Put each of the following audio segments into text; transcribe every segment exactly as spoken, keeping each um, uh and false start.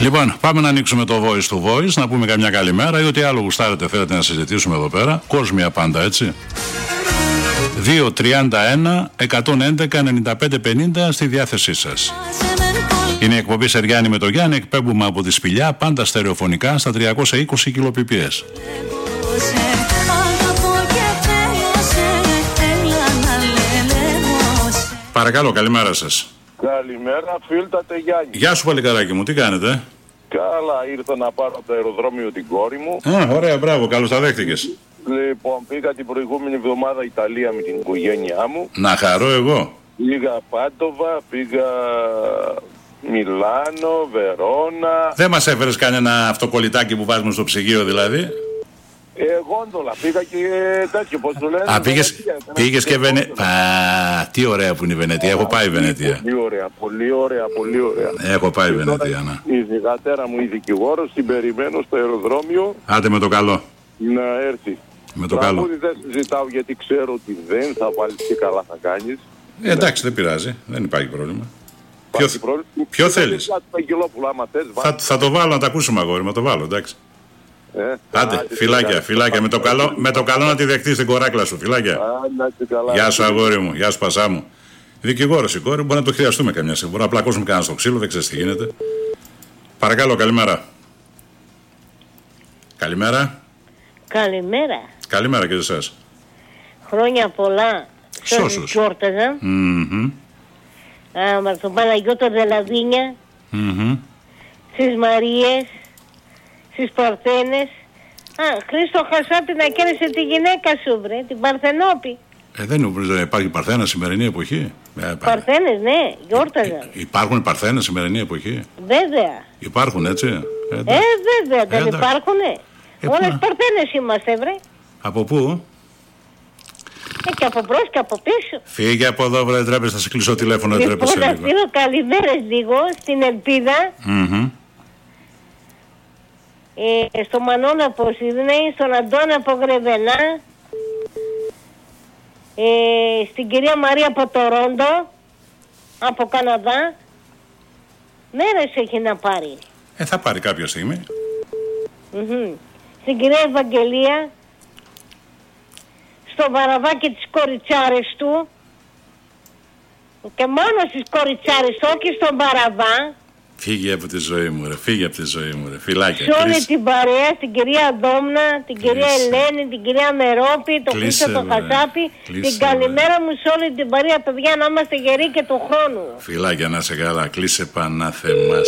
Λοιπόν, πάμε να ανοίξουμε το voice to voice, να πούμε καμιά καλημέρα ή ό,τι άλλο γουστάρετε θέλετε να συζητήσουμε εδώ πέρα. Κόσμια πάντα, έτσι. δύο τριάντα ένα εκατόν έντεκα ενενήντα πέντε πενήντα στη διάθεσή σας. Είναι η εκπομπή Σεριάννη με το Γιάννη. Εκπέμπουμε από τη Σπηλιά, πάντα στερεοφωνικά στα τριακόσια είκοσι κιλοπιπίες. Παρακαλώ, καλημέρα σας. Καλημέρα, φίλτατε Γιάννη. Γεια σου παλικαράκι μου, τι κάνετε? Καλά, ήρθα να πάρω από το αεροδρόμιο την κόρη μου. Α, ωραία, μπράβο, καλώς τα δέχτηκες. Λοιπόν, πήγα την προηγούμενη εβδομάδα Ιταλία με την οικογένειά μου. Να χαρώ εγώ. Πήγα Πάντοβα, πήγα Μιλάνο, Βερόνα. Δεν μας έφερες κανένα αυτοκολλητάκι που βάζουμε στο ψυγείο δηλαδή? Ε, γόντολα, πήγα και τέτοιο, πώς το λένε. Α, πήγες, πήγες και Βενετία. Α, τι ωραία που είναι η Βενετία. Έχω πάει Βενετία. Πολύ ωραία, πολύ ωραία, πολύ ωραία. Έχω πάει Βενετία, ναι. Η γατέρα μου η δικηγόρος, την περιμένω στο αεροδρόμιο. Άντε με το καλό. Να έρθει. Με το καλό. Τραγούδι δεν συζητάω γιατί ξέρω ότι δεν θα βάλεις και καλά θα κάνεις. Ε, εντάξει, δεν πειράζει. Δεν υπάρχει πρόβλημα. Ποιο, πρόβλημα. ποιο θέλεις? Θα, θα το βάλω να τα ακούσουμε αγόρι, να το βάλω, εντάξει. Ε, Άντε, άντε, φυλάκια, φυλάκια. φυλάκια. Με το, καλό, με το καλό να τη δεχτείς την κοράκλα σου, φυλάκια. καλά, Γεια σου αγόρι μου, γεια σου πασά μου. Δικηγόρος η κόρη, μπορεί να το χρειαστούμε καμιά στιγμή. Μπορεί να πλακώσουμε κανένα στο ξύλο, δεν ξέρεις τι γίνεται. Παρακαλώ, καλημέρα. Καλημέρα. Καλημέρα. Καλημέρα και σε εσάς. Χρόνια πολλά. Σώσους. Γιόρταζα. Mm-hmm. Με τον Παναγιώτο Δελαδίνια. Mm-hmm. Στις Μαρίες. Στις Παρθένες. Α, Χρήστο Χασάπη να κέρδισε τη γυναίκα σου, βρε, την Παρθενόπη. Ε, δεν νομίζω, υπάρχει Παρθένα σημερινή εποχή. Ε, Παρθένες, ναι, γιόρταζαν. Υπάρχουν Παρθένες σημερινή εποχή. Βέβαια. Υπάρχουν, έτσι. Ε, ε βέβαια, δεν ε, υπάρχουνε. Ε, Όλες πού... Παρθένες είμαστε, βρε. Από πού? Ε, και από μπρος και από πίσω. Φύγε από εδώ, βρε, τρέπεσαι, θα σε κλείσω τηλέφωνο, λοιπόν, τρέπεσαι λίγο. Λοιπόν, θα στείλω καλημέρες λίγο στην Ελπίδα. Mm-hmm. Ε, στο Μανώνα από Σίδνεϊ, στον Αντώνα από Γρεβενά, ε, στην κυρία Μαρία από Τορόντο, από Καναδά. Μέρες έχει να πάρει. Ε, θα πάρει κάποια στιγμή. Mm-hmm. Στην κυρία Ευαγγελία, στο Βαραβάκι τις κοριτσάρες του και μόνο στις κοριτσάρες του, όχι στον Βαραβά. Φύγε από τη ζωή μου, ρε. Φύγε από τη ζωή μου, ρε. Φυλάκια. Σε όλη κλείσε. την παρέα, την κυρία Ντόμνα, την Κλείσε. κυρία Ελένη, την κυρία Μερόπη, τον Χρήστο τον Χασάπη, την καλημέρα μου σε όλη την παρέα, παιδιά, να είμαστε γεροί και του χρόνου. Φυλάκια, να σε καλά. Κλείσε Πανάθεμας.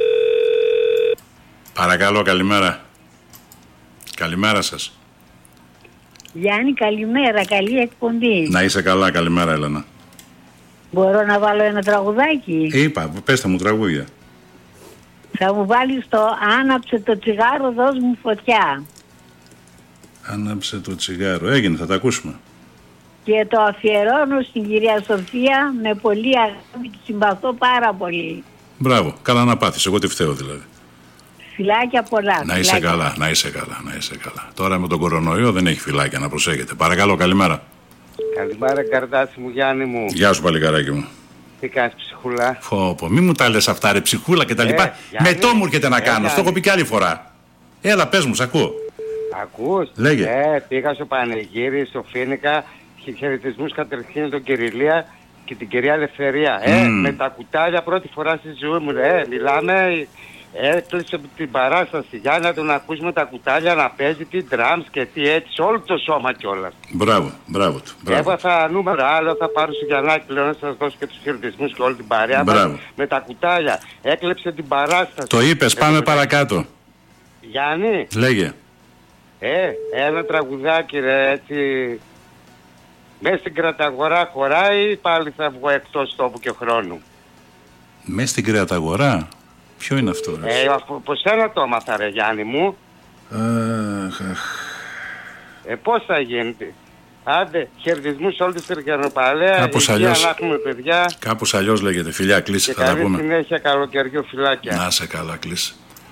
Παρακαλώ, καλημέρα. Καλημέρα σας. Γιάννη, καλημέρα, καλή εκπομπή. Να είσαι καλά, καλημέρα, Έλενα. Μπορώ να βάλω ένα τραγουδάκι? Είπα, πέστε μου τραγούδια. Θα μου βάλεις το άναψε το τσιγάρο, δώσ' μου φωτιά. Άναψε το τσιγάρο. Έγινε, θα τα ακούσουμε. Και το αφιερώνω στην κυρία Σοφία, με πολύ αγάπη, τη συμπαθώ πάρα πολύ. Μπράβο, καλά να πάθεις, εγώ τι φταίω δηλαδή. Φιλάκια πολλά. Να είσαι φιλάκια. καλά, να είσαι καλά, να είσαι καλά. Τώρα με τον κορονοϊό δεν έχει φυλάκια, να προσέχετε. Παρακαλώ, καλημέρα. Καλημέρα, καρδάσι μου, Γιάννη μου. Γεια σου, παλικαράκι μου. Τι κάνεις, ψυχούλα? Πω, πω, μη μου τα λες αυτά, ρε, ψυχούλα και τα Ε, λοιπά. Γιάννη, Με το μου έρχεται να ε, κάνω, στο έχω πει και άλλη φορά. Έλα, πες μου, σ' ακούω. Ακούς? Λέγε. Ε, πήγα στο Πανηγύρι, στο Φίνικα, και χαιρετισμούς καταρχήν τον κύριο Ηλία και την κυρία Ελευθερία. Ε, Mm. με τα κουτάλια πρώτη φορά στη ζωή μου. Ε, μιλάμε, έκλεισε την παράσταση για να τον ακούσουμε τα κουτάλια να παίζει τι drums και τι έτσι, όλο το σώμα κιόλας. Μπράβο, μπράβο του. Μπράβο. Έβαθα νούμερα άλλο, θα πάρω στο Γιαννάκη, λέω να σας δώσω και τους χαιρετισμούς και όλη την παρέα μας. Με τα κουτάλια, έκλεψε την παράσταση. Το είπες, ε, πάμε ε, παρακάτω. Γιάννη. Λέγε. Ε, ένα τραγουδάκι ρε, έτσι. Μες στην κραταγορά χωράει ή πάλι θα βγω εκτός τόπου και χρόνου? Μες στην κρεαταγορά. Ποιο είναι αυτό, ρε? Ε, από σένα το έμαθα ρε Γιάννη μου. Αχ, αχ. Ε, πώς θα γίνεται? Άντε, χαιρετισμούς σε όλη τη Στεργιανοπαλαία. Κάπως αλλιώς. Να έχουμε παιδιά. Κάπως αλλιώς λέγεται. Φιλιά, κλείσε, θα τα καλή πούμε. συνέχεια, καλοκαιριό, φυλάκια. Να σε καλά, κλείσε.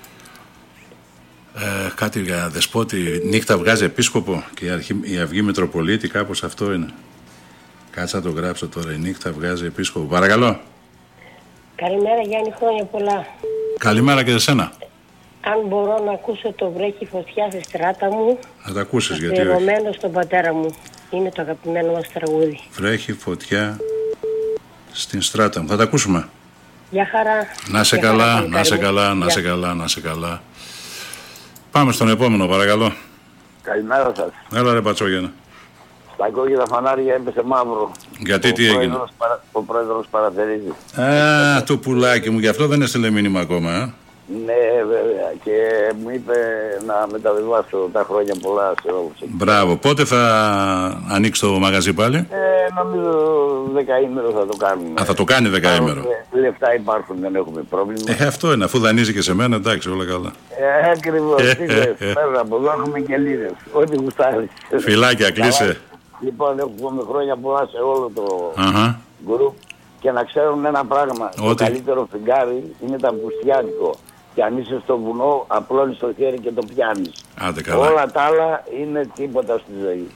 Ε, κάτι για δεσπότη, νύχτα βγάζει επίσκοπο και η, αρχή, η αυγή Μητροπολίτη, κάπως αυτό είναι. Κάτσα να το γράψω τώρα, η νύχτα βγάζει επίσκοπο. Παρακαλώ. Καλημέρα Γιάννη, χρόνια πολλά. Καλημέρα και σε σένα. Αν μπορώ να ακούσω το βρέχει φωτιά στη στράτα μου. Θα τα ακούσεις γιατί όχι. Αφιερωμένο στον πατέρα μου. Είναι το αγαπημένο μας τραγούδι. Βρέχει φωτιά στην στράτα μου. Θα τα ακούσουμε. Γεια χαρά. Να σε Γεια καλά, χαρά, να σε καλά, να σε καλά, να σε καλά. Πάμε στον επόμενο παρακαλώ. Καλημέρα σας. Έλα ρε Πατσόγιανα. Στα κόκκινα φανάρια έπεσε μαύρο. Γιατί ο τι έγινε? Πρόεδρος, παρα... Ο πρόεδρος παραθερίζει. Α, το πουλάκι μου, γι' αυτό δεν έστειλε μήνυμα ακόμα, ε. Ναι, βέβαια. Και μου είπε να μεταβιβάσω τα χρόνια πολλά σε όλους. Μπράβο. Πότε θα ανοίξει το μαγαζί πάλι? Ε, νομίζω δεκαήμερο θα το κάνουμε. Α, θα το κάνει δεκαήμερο. Ε, λεφτά υπάρχουν, δεν έχουμε πρόβλημα. Ε, αυτό είναι. Αφού δανείζει και σε μένα, εντάξει, όλα καλά. Ε, ακριβώς. Τι λες, πέρα από εδώ έχουμε και λίδες. Ό,τι γουστάρεις. Φιλάκια, κλείσε. Λοιπόν, έχουμε χρόνια πολλά σε όλο το Αχα. γκρουπ. Και να ξέρουν ένα πράγμα. Ότι? Το καλύτερο φεγγάρι είναι το αυγουστιάτικο. Και αν είσαι στο βουνό, απλώνεις το χέρι και το πιάνεις. Άντε καλά. Όλα τα άλλα είναι τίποτα στη ζωή.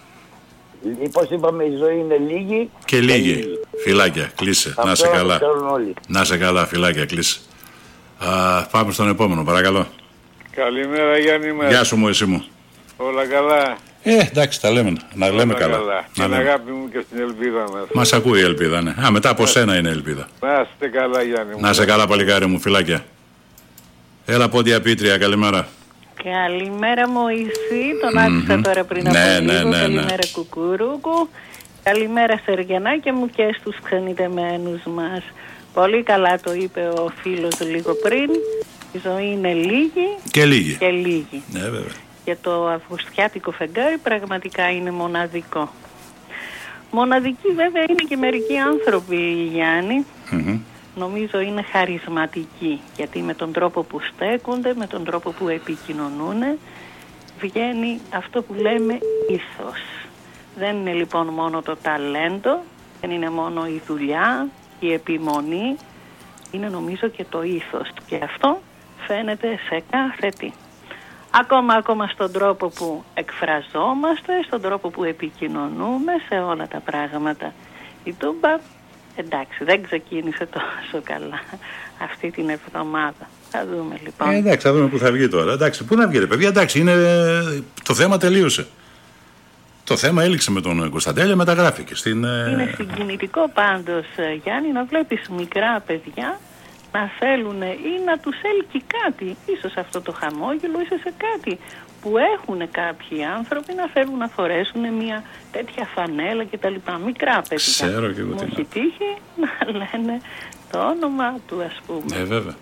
Πώς είπαμε, η ζωή είναι λίγη Και λίγη. Φιλάκια, κλείσε. Αυτό Να σε να καλά. το ξέρουν όλοι. Να σε καλά, φιλάκια, κλείσε. Α, πάμε στον επόμενο, παρακαλώ. Καλημέρα Γιάννη μου. Γεια σου μου, εσύ μου. Όλα καλά. Ε, εντάξει, τα λέμε. Να Όλα λέμε καλά. καλά. Να Την λέμε. αγάπη μου και στην ελπίδα μας. Μας ακούει η ελπίδα, ναι. Α, μετά από σένα είναι η ελπίδα. Να είστε καλά Γιάννη μου. Να σε καλά, παλικάρι μου, φιλάκια. Έλα, Πόντια Πίτρια, καλημέρα. Καλημέρα Μωυσή, τον άκουσα Μμμ. τώρα πριν Ναι, από ναι, λίγο. ναι, ναι. Καλημέρα Κουκουρούκου. Καλημέρα Σεργιανάκια μου και στους ξενιτεμένους μας. Πολύ καλά το είπε ο φίλος λίγο πριν. Η ζωή είναι λίγη Και λίγη. και λίγη. Ναι, βέβαια. Και το αυγουστιάτικο φεγγάρι πραγματικά είναι μοναδικό. Μοναδικοί βέβαια είναι και μερικοί άνθρωποι, Γιάννη. Μμμ. Νομίζω είναι χαρισματικοί, γιατί με τον τρόπο που στέκονται, με τον τρόπο που επικοινωνούν, βγαίνει αυτό που λέμε ήθος. Δεν είναι λοιπόν μόνο το ταλέντο, δεν είναι μόνο η δουλειά, η επιμονή, είναι νομίζω και το ήθος του. Και αυτό φαίνεται σε κάθε τι. Ακόμα, ακόμα στον τρόπο που εκφραζόμαστε, στον τρόπο που επικοινωνούμε, σε όλα τα πράγματα. Η Τούμπα, εντάξει, δεν ξεκίνησε τόσο καλά αυτή την εβδομάδα. Θα δούμε λοιπόν. Ε, εντάξει, θα δούμε πού θα βγει τώρα. Εντάξει, πού να βγει, ρε παιδιά, εντάξει, είναι... το θέμα τελείωσε. Το θέμα έληξε με τον Κωνσταντέλια, μεταγράφηκε στην. Είναι συγκινητικό πάντως, Γιάννη, να βλέπεις μικρά παιδιά να θέλουν ή να τους έλκει κάτι, ίσως αυτό το χαμόγελο, ίσως σε κάτι που έχουν κάποιοι άνθρωποι να θέλουν να φορέσουν μια τέτοια φανέλα κτλ. Μικρά παιδιά. Ξέρω και εγώ τι μου να. έχει τύχει να λένε το όνομα του, ας πούμε. Ε, βέβαια.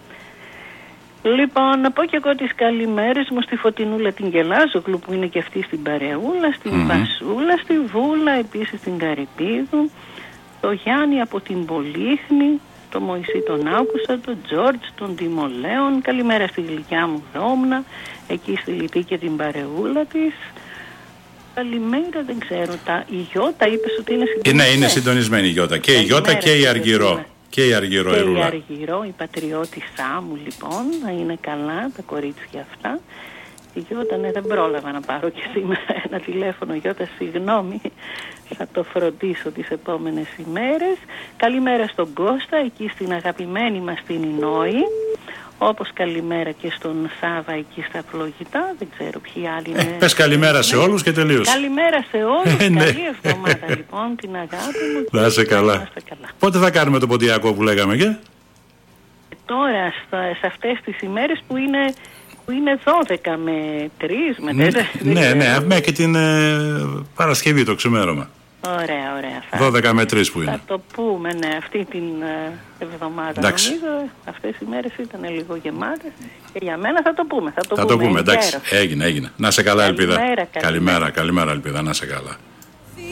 Λοιπόν, να πω και εγώ τις καλημέρες μου στη Φωτεινούλα την Γελάζογλου που είναι και αυτή στην Παρεούλα, στην Μμμ. Βασούλα, στη Βούλα, επίσης στην Καρυπίδου, το Γιάννη από την Πολύχνη, το Μωυσή τον άκουσα, τον Τζόρτζ, τον Τιμολέων, καλημέρα στη γλυκιά μου Δόμνα, εκεί στη Λυπή και την Παρεούλα της. Καλημέρα, δεν ξέρω, τα, η Γιώτα είπες ότι είναι Ε, συντονισμένη. ναι, είναι συντονισμένη η Γιώτα. Και η Γιώτα Καλημέρα, και η κύριε Αργυρό. Ζήνα. Και η Αργυρό, Και η η Ρούλα. Αργυρό, η πατριώτησά μου λοιπόν, να είναι καλά τα κορίτσια αυτά. Η Γιώτα, ναι, δεν πρόλαβα να πάρω και σήμερα ένα τηλέφωνο. Γιώτα, συγγνώμη, θα το φροντίσω τις επόμενες ημέρες. Καλημέρα στον Κώστα, εκεί στην αγαπημένη μας την Ινόη. Όπως καλημέρα και στον Σάβα εκεί στα Φλογητά. Δεν ξέρω ποιοι άλλοι Ε, είναι. πες καλημέρα σε όλους και τελείωσε. Καλημέρα σε όλους. Ε, ναι. Καλή εβδομάδα λοιπόν, την αγάπη μου. Να είσαι και καλά. να είστε καλά. Πότε θα κάνουμε το ποντιακό που λέγαμε και. Τώρα, στα, σε αυτές τις ημέρες που είναι, που είναι δώδεκα με τρεις, με τέσσερα. Ναι, ναι, με και την ε, Παρασκευή το ξημέρωμα. Ωραία, ωραία. Θα, δώδεκα με τρεις που θα είναι. το πούμε, ναι, αυτή την ε, εβδομάδα. Εντάξει. Νομίζω αυτές οι μέρες ήταν λίγο γεμάτες. Και για μένα θα το πούμε. Θα το Θα πούμε, το πούμε, εντάξει. γέρος. Έγινε, έγινε. Να σε καλά, Καλημέρα, Ελπίδα. καλημέρα. Καλημέρα, καλημέρα, Ελπίδα. Να σε καλά.